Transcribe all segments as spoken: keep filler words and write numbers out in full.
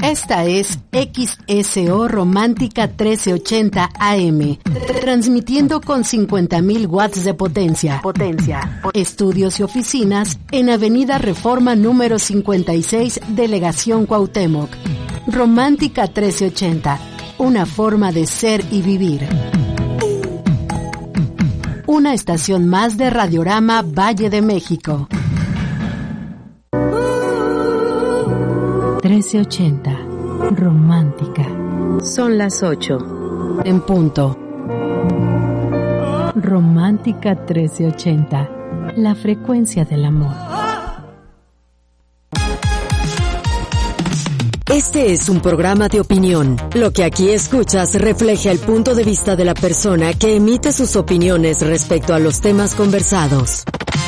Esta es X S O Romántica trece ochenta A M, transmitiendo con cincuenta mil watts de potencia. Potencia. Estudios y oficinas en Avenida Reforma número cincuenta y seis, Delegación Cuauhtémoc. Romántica trece ochenta, una forma de ser y vivir. Una estación más de Radiorama Valle de México. trece ochenta, Romántica. Son las ocho. En punto. Romántica trece ochenta, la frecuencia del amor. Este es un programa de opinión. Lo que aquí escuchas refleja el punto de vista de la persona que emite sus opiniones respecto a los temas conversados.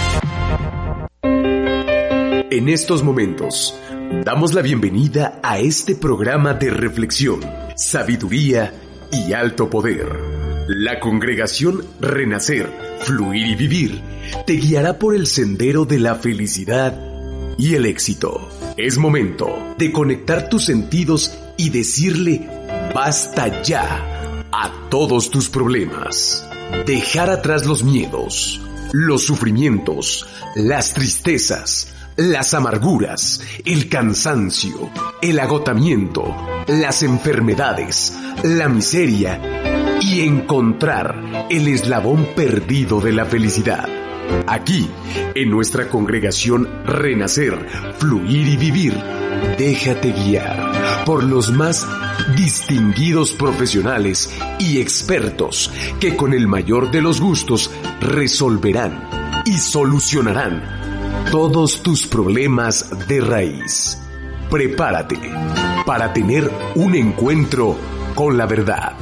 En estos momentos, damos la bienvenida a este programa de reflexión, sabiduría y alto poder. La congregación Renacer, Fluir y Vivir te guiará por el sendero de la felicidad y el éxito. Es momento de conectar tus sentidos y decirle basta ya a todos tus problemas. Dejar atrás los miedos, los sufrimientos, las tristezas, las amarguras, el cansancio, el agotamiento, las enfermedades, la miseria y encontrar el eslabón perdido de la felicidad. Aquí, en nuestra congregación Renacer, Fluir y Vivir, déjate guiar por los más distinguidos profesionales y expertos que con el mayor de los gustos resolverán y solucionarán todos tus problemas de raíz. Prepárate para tener un encuentro con la verdad.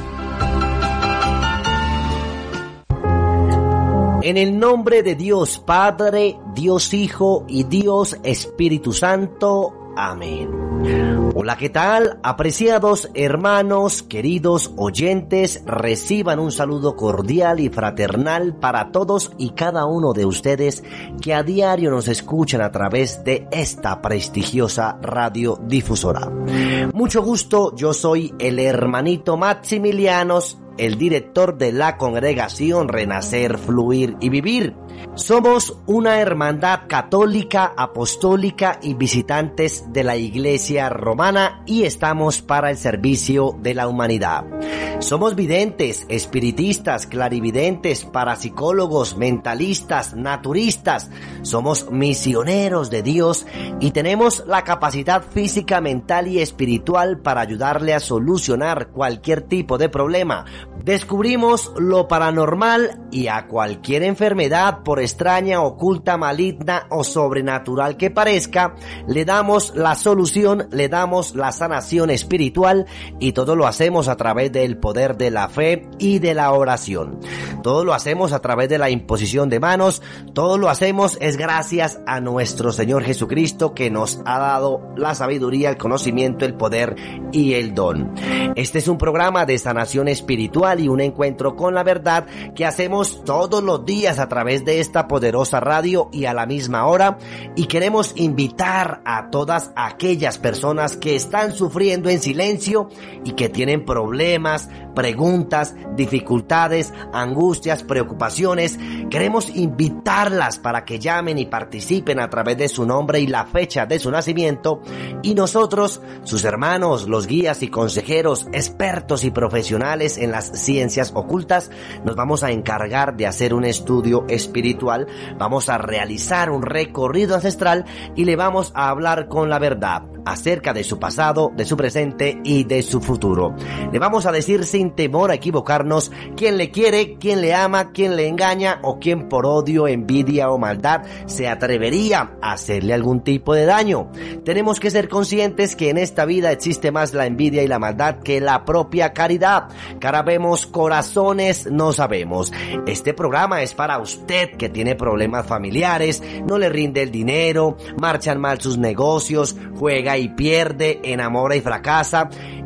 En el nombre de Dios Padre, Dios Hijo y Dios Espíritu Santo. Amén. Hola, ¿qué tal? Apreciados hermanos, queridos oyentes, reciban un saludo cordial y fraternal para todos y cada uno de ustedes que a diario nos escuchan a través de esta prestigiosa radiodifusora. Mucho gusto, yo soy el hermanito Maximilianos, el director de la congregación Renacer, Fluir y Vivir. Somos una hermandad católica, apostólica y visitantes de la Iglesia Romana y estamos para el servicio de la humanidad. Somos videntes, espiritistas, clarividentes, parapsicólogos, mentalistas, naturistas. Somos misioneros de Dios y tenemos la capacidad física, mental y espiritual para ayudarle a solucionar cualquier tipo de problema. Descubrimos lo paranormal y a cualquier enfermedad, por extraña, oculta, maligna o sobrenatural que parezca, le damos la solución, le damos la sanación espiritual y todo lo hacemos a través del poder de la fe y de la oración. Todo lo hacemos a través de la imposición de manos, todo lo hacemos es gracias a nuestro Señor Jesucristo que nos ha dado la sabiduría, el conocimiento, el poder y el don. Este es un programa de sanación espiritual y un encuentro con la verdad que hacemos todos los días a través de esta poderosa radio y a la misma hora, y queremos invitar a todas aquellas personas que están sufriendo en silencio y que tienen problemas, preguntas, dificultades, angustias, preocupaciones. Queremos invitarlas para que llamen y participen a través de su nombre y la fecha de su nacimiento, y nosotros, sus hermanos, los guías y consejeros, expertos y profesionales en las ciencias ocultas, nos vamos a encargar de hacer un estudio espiritual, vamos a realizar un recorrido ancestral y le vamos a hablar con la verdad acerca de su pasado, de su presente y de su futuro. Le vamos a decir sin temor a equivocarnos quién le quiere, quién le ama, quién le engaña o quién por odio, envidia o maldad se atrevería a hacerle algún tipo de daño. Tenemos que ser conscientes que en esta vida existe más la envidia y la maldad que la propia caridad. Cara vemos, corazones no sabemos. Este programa es para usted que tiene problemas familiares, no le rinde el dinero, marchan mal sus negocios, juega y pierde, enamora y fracasa.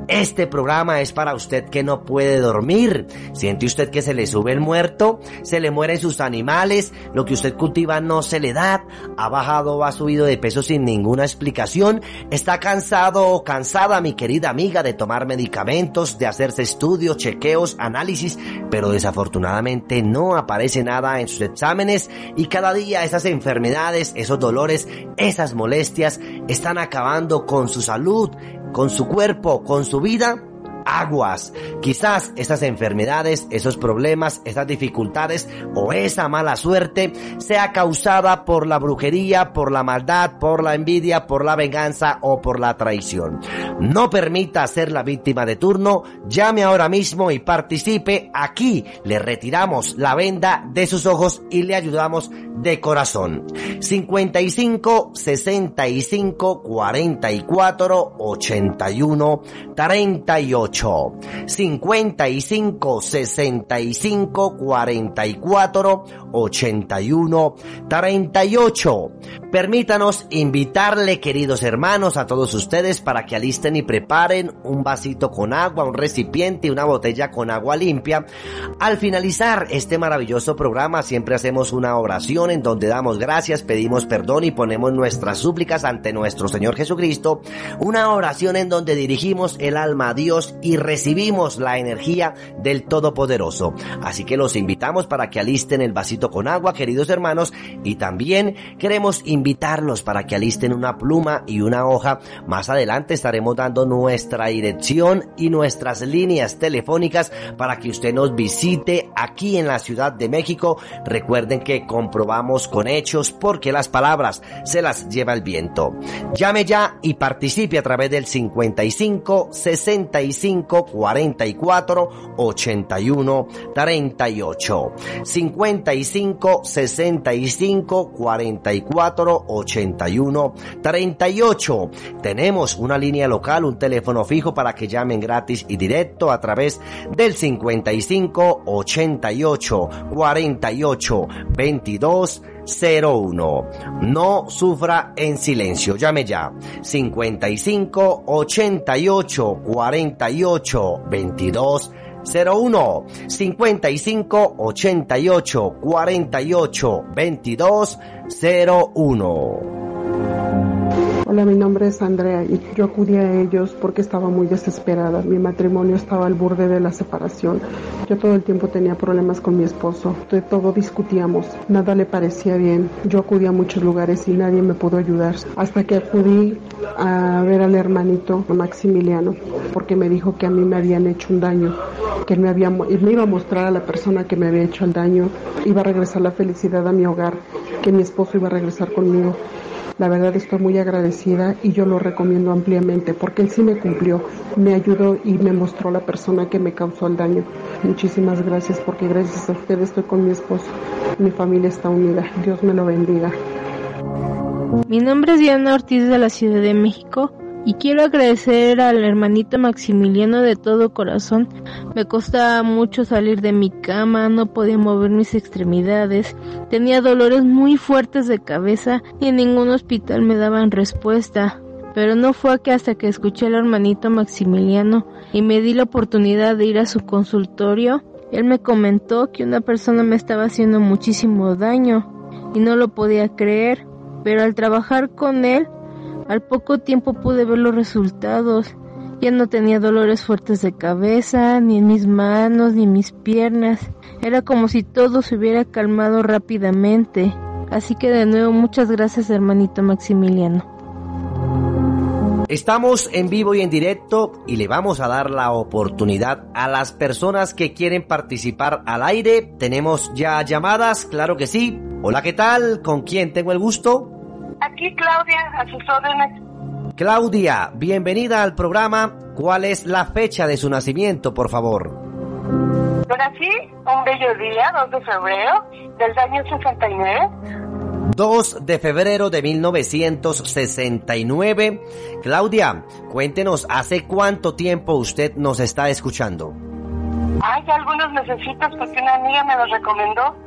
Este programa es para usted que no puede dormir. ¿Siente usted que se le sube el muerto? ¿Se le mueren sus animales? ¿Lo que usted cultiva no se le da? ¿Ha bajado o ha subido de peso sin ninguna explicación? ¿Está cansado o cansada, mi querida amiga, de tomar medicamentos, de hacerse estudios, chequeos, análisis, pero desafortunadamente no aparece nada en sus exámenes y cada día esas enfermedades, esos dolores, esas molestias están acabando con su salud, con su cuerpo, con su vida? Aguas. Quizás estas enfermedades, esos problemas, esas dificultades o esa mala suerte sea causada por la brujería, por la maldad, por la envidia, por la venganza o por la traición. No permita ser la víctima de turno. Llame ahora mismo y participe. Aquí le retiramos la venda de sus ojos y le ayudamos de corazón. cincuenta y cinco, sesenta y cinco, cuarenta y cuatro, ochenta y uno, treinta y ocho. cincuenta y cinco, sesenta y cinco, cuarenta y cuatro, ochenta y uno, treinta y ocho. Permítanos invitarle, queridos hermanos, a todos ustedes para que alisten y preparen un vasito con agua, un recipiente y una botella con agua limpia. Al finalizar este maravilloso programa siempre hacemos una oración en donde damos gracias, pedimos perdón y ponemos nuestras súplicas ante nuestro Señor Jesucristo. Una oración en donde dirigimos el alma a Dios y recibimos la energía del Todopoderoso. Así que los invitamos para que alisten el vasito con agua, queridos hermanos, y también queremos invitarlos para que alisten una pluma y una hoja. Más adelante estaremos dando nuestra dirección y nuestras líneas telefónicas para que usted nos visite aquí en la Ciudad de México. Recuerden que comprobamos con hechos porque las palabras se las lleva el viento. Llame ya y participe a través del cincuenta y cinco, sesenta y cinco, cuarenta y cuatro, ochenta y uno, treinta y ocho. cincuenta y cinco, sesenta y cinco, cuarenta y cuatro, ochenta y uno, treinta y ocho. Tenemos una línea local, un teléfono fijo para que llamen gratis y directo a través del cincuenta y cinco, ochenta y ocho, cuarenta y ocho, veintidós, cero uno. No sufra en silencio, llame ya. cincuenta y cinco, ochenta y ocho, cuarenta y ocho, veintidós, cero uno. cincuenta y cinco, ochenta y ocho, cuarenta y ocho, veintidós, cero uno. Hola, mi nombre es Andrea y yo acudí a ellos porque estaba muy desesperada. Mi matrimonio estaba al borde de la separación. Yo todo el tiempo tenía problemas con mi esposo. De todo discutíamos. Nada le parecía bien. Yo acudí a muchos lugares y nadie me pudo ayudar. Hasta que acudí a ver al hermanito Maximiliano porque me dijo que a mí me habían hecho un daño, que él me, había, me iba a mostrar a la persona que me había hecho el daño, iba a regresar la felicidad a mi hogar, que mi esposo iba a regresar conmigo. La verdad estoy muy agradecida y yo lo recomiendo ampliamente porque él sí me cumplió, me ayudó y me mostró la persona que me causó el daño. Muchísimas gracias porque gracias a usted estoy con mi esposo. Mi familia está unida. Dios me lo bendiga. Mi nombre es Diana Ortiz de la Ciudad de México y quiero agradecer al hermanito Maximiliano de todo corazón. Me costaba mucho salir de mi cama, no podía mover mis extremidades, tenía dolores muy fuertes de cabeza y en ningún hospital me daban respuesta. Pero no fue que hasta que escuché al hermanito Maximiliano y me di la oportunidad de ir a su consultorio, él me comentó que una persona me estaba haciendo muchísimo daño y no lo podía creer, pero al trabajar con él, al poco tiempo pude ver los resultados. Ya no tenía dolores fuertes de cabeza, ni en mis manos, ni en mis piernas. Era como si todo se hubiera calmado rápidamente. Así que de nuevo, muchas gracias, hermanito Maximiliano. Estamos en vivo y en directo y le vamos a dar la oportunidad a las personas que quieren participar al aire. Tenemos ya llamadas, claro que sí. Hola, ¿qué tal? ¿Con quién tengo el gusto? Aquí Claudia, a sus órdenes. Claudia, bienvenida al programa. ¿Cuál es la fecha de su nacimiento, por favor? Ahora sí, un bello día, dos de febrero del año sesenta y nueve. dos de febrero de mil novecientos sesenta y nueve. Claudia, cuéntenos, ¿hace cuánto tiempo usted nos está escuchando? Hay algunos mesecitos porque una amiga me los recomendó.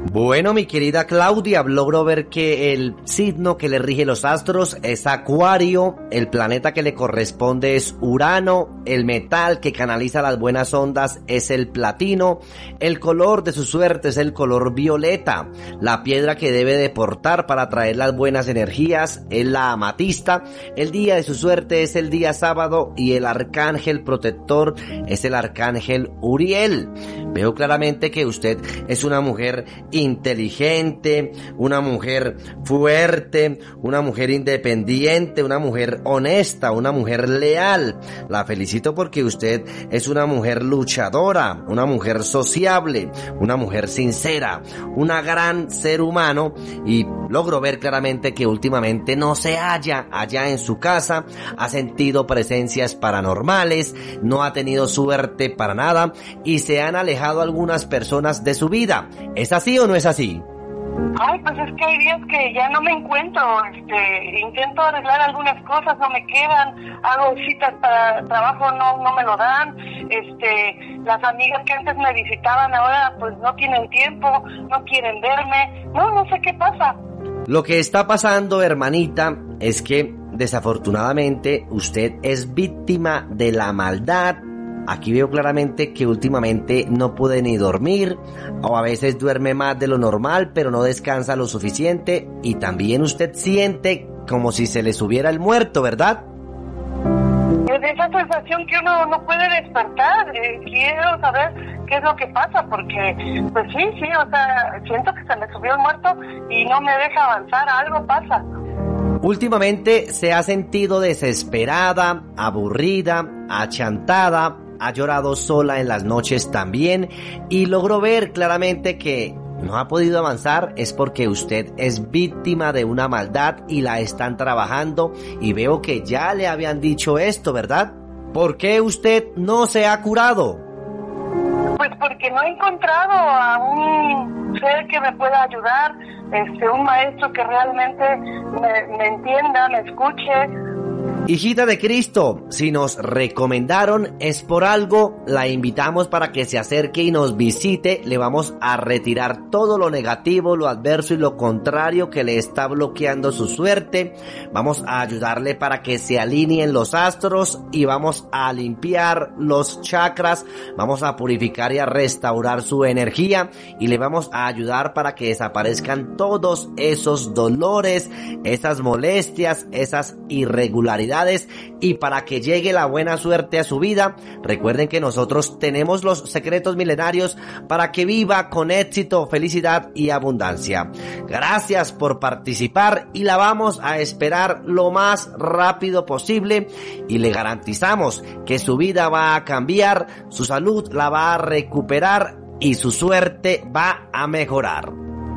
Bueno, mi querida Claudia, logro ver que el signo que le rige los astros es Acuario, el planeta que le corresponde es Urano, el metal que canaliza las buenas ondas es el platino, el color de su suerte es el color violeta, la piedra que debe de portar para traer las buenas energías es la amatista, el día de su suerte es el día sábado y el arcángel protector es el arcángel Uriel. Veo claramente que usted es una mujer inteligente, una mujer fuerte, una mujer independiente, una mujer honesta, una mujer leal. La felicito porque usted es una mujer luchadora, una mujer sociable, una mujer sincera, una gran ser humano, y logro ver claramente que últimamente no se halla allá en su casa, ha sentido presencias paranormales, no ha tenido suerte para nada y se han alejado algunas personas de su vida. ¿Es así o no es así? Ay, pues es que hay días que ya no me encuentro, este, intento arreglar algunas cosas, no me quedan, hago citas para trabajo, no, no me lo dan, este, las amigas que antes me visitaban ahora pues no tienen tiempo, no quieren verme, no, no sé qué pasa. Lo que está pasando, hermanita, es que desafortunadamente usted es víctima de la maldad. Aquí veo claramente que últimamente no puede ni dormir, o a veces duerme más de lo normal, pero no descansa lo suficiente, y también usted siente como si se le subiera el muerto, ¿verdad? Es esa sensación que uno no puede despertar, eh, quiero saber qué es lo que pasa, porque pues sí, sí, o sea, siento que se me subió el muerto y no me deja avanzar, algo pasa. Últimamente se ha sentido desesperada, aburrida, achantada, ha llorado sola en las noches también, y logro ver claramente que no ha podido avanzar es porque usted es víctima de una maldad y la están trabajando, y veo que ya le habían dicho esto, ¿verdad? ¿Por qué usted no se ha curado? Pues porque no he encontrado a un ser que me pueda ayudar, este, un maestro que realmente me, me entienda, me escuche. Hijita de Cristo, si nos recomendaron es por algo, la invitamos para que se acerque y nos visite. Le vamos a retirar todo lo negativo, lo adverso y lo contrario que le está bloqueando su suerte. Vamos a ayudarle para que se alineen los astros y vamos a limpiar los chakras, vamos a purificar y a restaurar su energía, y le vamos a ayudar para que desaparezcan todos esos dolores, esas molestias, esas irregularidades, y para que llegue la buena suerte a su vida. Recuerden que nosotros tenemos los secretos milenarios para que viva con éxito, felicidad y abundancia. Gracias por participar y la vamos a esperar lo más rápido posible, y le garantizamos que su vida va a cambiar, su salud la va a recuperar y su suerte va a mejorar.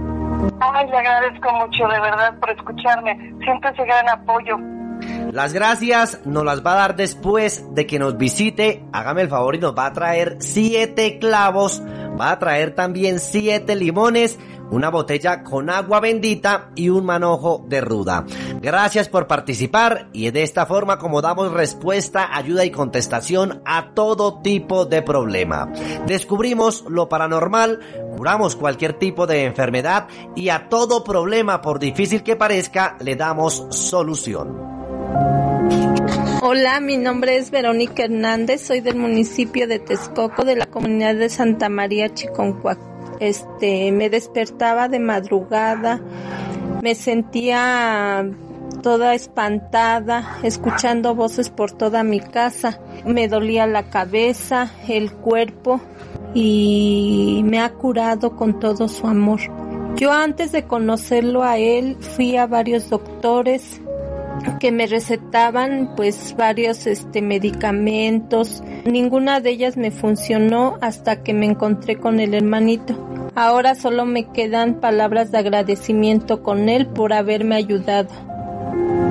Ay, le agradezco mucho de verdad por escucharme, siento ese gran apoyo. Las gracias nos las va a dar después de que nos visite. Hágame el favor y nos va a traer siete clavos, va a traer también siete limones, una botella con agua bendita y un manojo de ruda. Gracias por participar, y de esta forma como damos respuesta, ayuda y contestación a todo tipo de problema. Descubrimos lo paranormal, curamos cualquier tipo de enfermedad, y a todo problema, por difícil que parezca, le damos solución. Hola, mi nombre es Verónica Hernández, soy del municipio de Texcoco, de la comunidad de Santa María Chiconcuac. Este, me despertaba de madrugada, me sentía toda espantada, escuchando voces por toda mi casa. Me dolía la cabeza, el cuerpo, y me ha curado con todo su amor. Yo antes de conocerlo a él fui a varios doctores que me recetaban pues varios este medicamentos. Ninguna de ellas me funcionó hasta que me encontré con el hermanito. Ahora solo me quedan palabras de agradecimiento con él por haberme ayudado.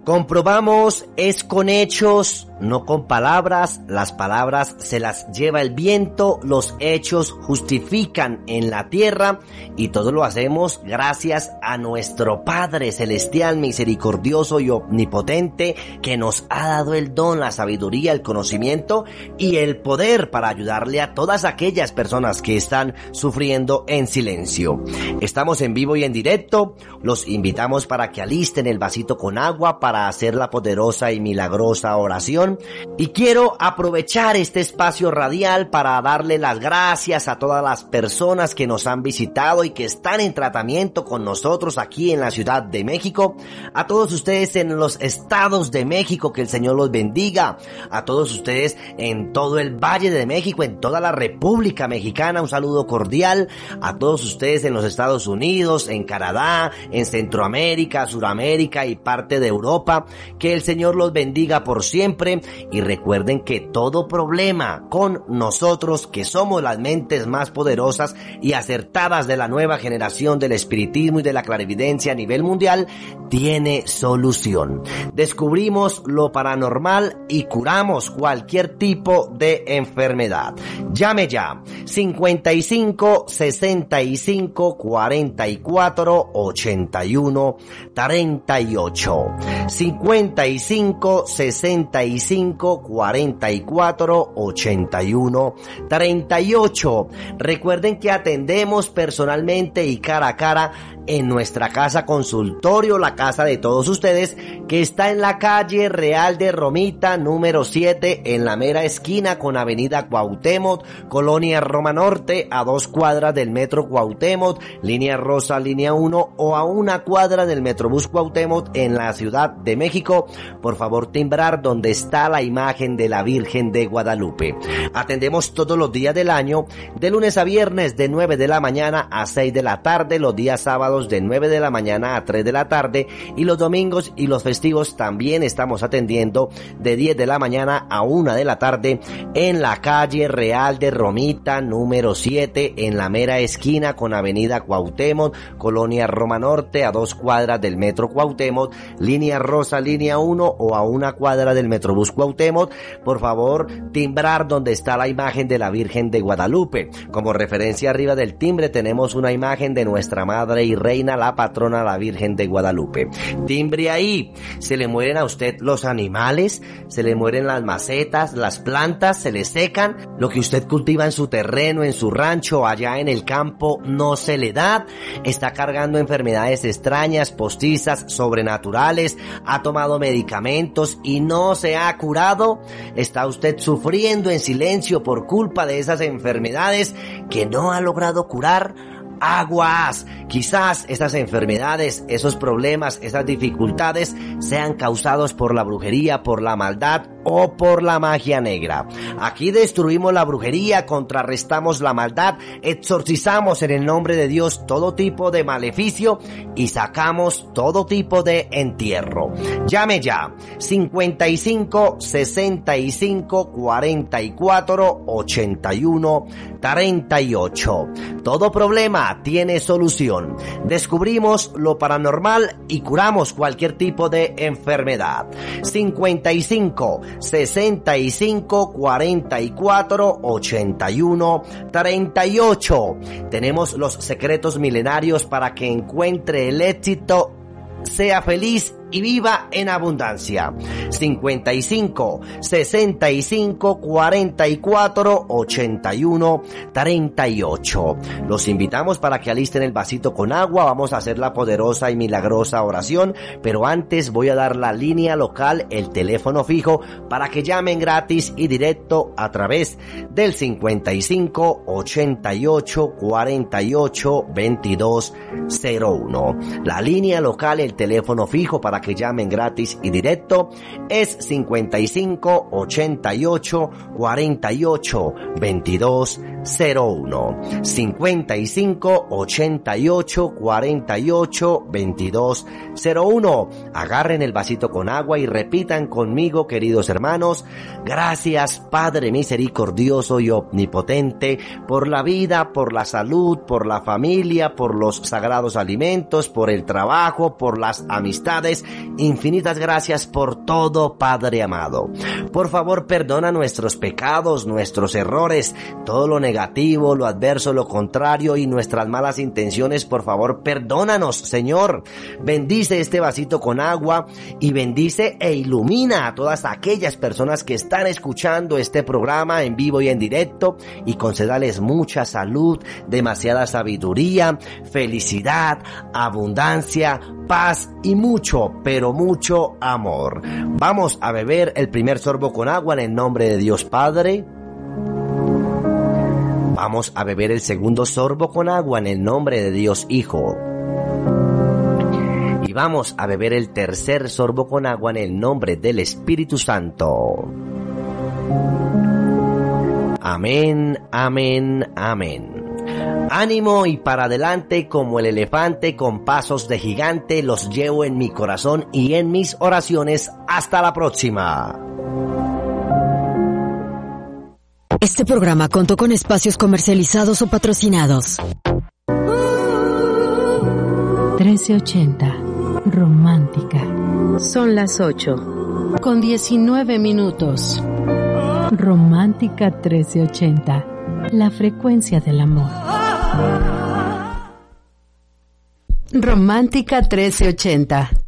Comprobamos es con hechos, no con palabras. Las palabras se las lleva el viento, los hechos justifican en la tierra y todo lo hacemos gracias a nuestro Padre Celestial, misericordioso y omnipotente, que nos ha dado el don, la sabiduría, el conocimiento y el poder para ayudarle a todas aquellas personas que están sufriendo en silencio. Estamos en vivo y en directo. Los invitamos para que alisten el vasito con agua para hacer la poderosa y milagrosa oración. Y quiero aprovechar este espacio radial para darle las gracias a todas las personas que nos han visitado y que están en tratamiento con nosotros aquí en la Ciudad de México. A todos ustedes en los estados de México, que el Señor los bendiga. A todos ustedes en todo el Valle de México, en toda la República Mexicana, un saludo cordial. A todos ustedes en los Estados Unidos, en Canadá, en Centroamérica, Suramérica y parte de Europa. Que el Señor los bendiga por siempre. Y recuerden que todo problema con nosotros, que somos las mentes más poderosas y acertadas de la nueva generación del espiritismo y de la clarividencia a nivel mundial, tiene solución. Descubrimos lo paranormal y curamos cualquier tipo de enfermedad. Llame ya, cincuenta y cinco, sesenta y cinco, cuarenta y cuatro, ochenta y uno, treinta y ocho. cincuenta y cinco, sesenta y cinco, cuarenta y cuatro, ochenta y uno, treinta y ocho. Recuerden que atendemos personalmente y cara a cara en nuestra casa consultorio, la casa de todos ustedes, que está en la calle Real de Romita, número siete, en la mera esquina con avenida Cuauhtémoc, Colonia Roma Norte, a dos cuadras del Metro Cuauhtémoc, línea rosa, línea uno, o a una cuadra del Metrobús Cuauhtémoc en la Ciudad de México. Por favor, timbrar donde está la imagen de la Virgen de Guadalupe. Atendemos todos los días del año, de lunes a viernes, de nueve de la mañana a seis de la tarde, los días sábados de nueve de la mañana a tres de la tarde, y los domingos y los festivos también estamos atendiendo de diez de la mañana a una de la tarde en la calle Real de Romita, número siete, en la mera esquina con avenida Cuauhtémoc, Colonia Roma Norte, a dos cuadras del Metro Cuauhtémoc, línea rosa, línea uno, o a una cuadra del Metrobús Cuauhtémoc. Por favor, timbrar donde está la imagen de la Virgen de Guadalupe. Como referencia arriba del timbre tenemos una imagen de nuestra Madre y Reina, la patrona, la Virgen de Guadalupe. Timbre ahí. Se le mueren a usted los animales, se le mueren las macetas, las plantas, se le secan. Lo que usted cultiva en su terreno, en su rancho, allá en el campo, no se le da. Está cargando enfermedades extrañas, postizas, sobrenaturales, ha tomado medicamentos y no se ha curado. Está usted sufriendo en silencio por culpa de esas enfermedades que no ha logrado curar. Aguas, quizás estas enfermedades, esos problemas, esas dificultades sean causados por la brujería, por la maldad o por la magia negra. Aquí destruimos la brujería, contrarrestamos la maldad, exorcizamos en el nombre de Dios todo tipo de maleficio y sacamos todo tipo de entierro. Llame ya, cincuenta y cinco, sesenta y cinco, cuarenta y cuatro, ochenta y uno, treinta y ocho. Todo problema tiene solución. Descubrimos lo paranormal y curamos cualquier tipo de enfermedad. cincuenta y cinco, sesenta y cinco, cuarenta y cuatro, ochenta y uno, treinta y ocho. Tenemos los secretos milenarios para que encuentre el éxito, sea feliz y viva en abundancia. cincuenta y cinco, sesenta y cinco, cuarenta y cuatro, ochenta y uno, treinta y ocho. Los invitamos para que alisten el vasito con agua. Vamos a hacer la poderosa y milagrosa oración, pero antes voy a dar la línea local, el teléfono fijo, para que llamen gratis y directo a través del cincuenta y cinco, ochenta y ocho, cuarenta y ocho, veintidós, cero uno. La línea local, el teléfono fijo para que llamen gratis y directo es cincuenta y cinco, ochenta y ocho, cuarenta y ocho, veintidós, cero uno, cincuenta y cinco, ochenta y ocho, cuarenta y ocho, veintidós, cero uno. Agarren el vasito con agua y repitan conmigo, queridos hermanos: gracias, Padre misericordioso y omnipotente, por la vida, por la salud, por la familia, por los sagrados alimentos, por el trabajo, por las amistades. Infinitas gracias por todo, Padre amado. Por favor, perdona nuestros pecados, nuestros errores, todo lo negativo, lo adverso, lo contrario y nuestras malas intenciones. Por favor, perdónanos, Señor. Bendice este vasito con agua y bendice e ilumina a todas aquellas personas que están escuchando este programa en vivo y en directo, y concédales mucha salud, demasiada sabiduría, felicidad, abundancia, paz y mucho, pero mucho amor. Vamos a beber el primer sorbo con agua en el nombre de Dios Padre. Vamos a beber el segundo sorbo con agua en el nombre de Dios Hijo. Y vamos a beber el tercer sorbo con agua en el nombre del Espíritu Santo. Amén, amén, amén. Ánimo y para adelante como el elefante, con pasos de gigante, los llevo en mi corazón y en mis oraciones. Hasta la próxima. Este programa contó con espacios comercializados o patrocinados. trece ochenta, romántica. Son las ocho. Con diecinueve minutos. Romántica trece ochenta, la frecuencia del amor. Romántica trece ochenta.